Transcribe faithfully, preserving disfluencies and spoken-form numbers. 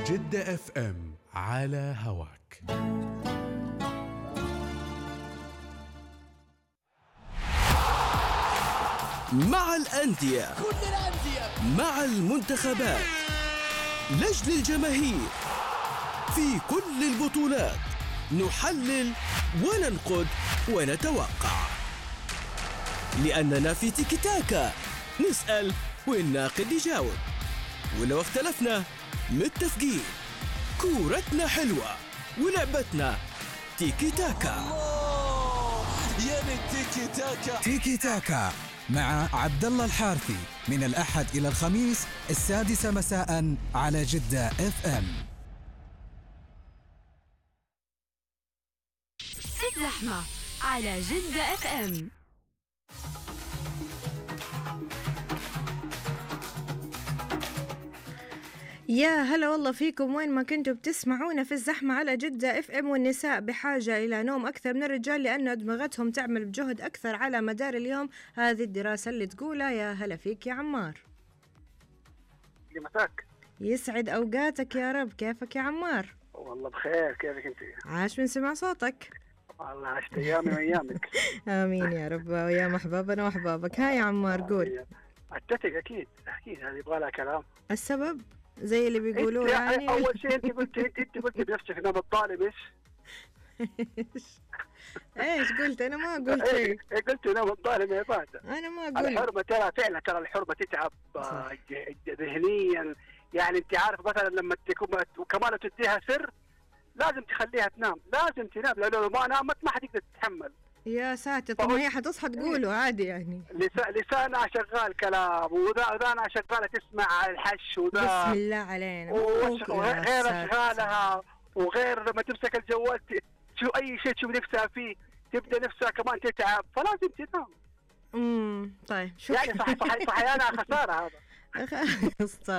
جدة اف ام على هواك. مع الأندية، كل الأندية، مع المنتخبات، لجل الجماهير، في كل البطولات نحلل وننقد ونتوقع، لأننا في تيكي تاكا نسأل والناقد يجاوب، ولو اختلفنا متفقين. كورتنا حلوة ولعبتنا تيكي تاكا. يا تيكي تاكا. تيكي تاكا مع عبد الله الحارثي من الأحد إلى الخميس السادسة مساء على جدة اف ام. الزحمة على جدة اف ام. يا هلا والله فيكم وين ما كنتوا بتسمعونا في الزحمة على جدة اف ام. والنساء بحاجة إلى نوم أكثر من الرجال لأن أدمغتهم تعمل بجهد أكثر على مدار اليوم. هذه الدراسة اللي تقولها. يا هلا فيك يا عمار. مساك يسعد أوقاتك يا رب. كيفك يا عمار؟ والله بخير. كيفك انت؟ عاش من سمع صوتك. والله عشت ايامي وايامك. آمين يا رب ويا محبابنا وأحبابك. ها يا عمار قول. اتفق اكيد اكيد هذه يبغى لها كلام. السبب زي اللي بيقولوا يعني. اول شيء انت قلت انت, انت قلت بنفسك انه الطالب ايش؟ ايش قلت؟ انا ما قلت شيء. ايه قلت انه الطالب يا فاتح. انا ما قلت. الحرمه ترى فعلا ترى الحرمه تتعب ذهنيا. يعني انت عارف مثلا لما تكون وكمان تديها سر لازم تخليها تنام. لازم تنام لانه ما نامت ما حتقدر تتحمل. يا ساتر. طب هي حتصحى تقوله عادي يعني. لسانها شغال كلام وذانها شغاله تسمع الحش وذا. بسم الله علينا. وغير شغالها وغير لما تمسك الجوال شو اي شيء تشوف نفسها فيه تبدا نفسها كمان تتعب فلازم تنام. امم طيب شو يعني صح صح صحيانها خساره هذا.